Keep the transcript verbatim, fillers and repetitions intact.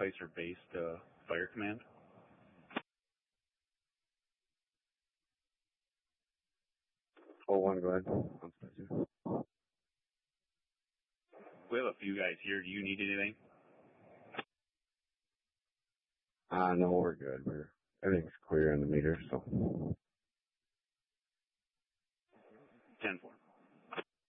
Spicer-based uh, fire command. Oh, one, go ahead. I'm Spicer. We have a few guys here. Do you need anything? Uh, no, we're good. We're everything's clear on the meter, so. ten four.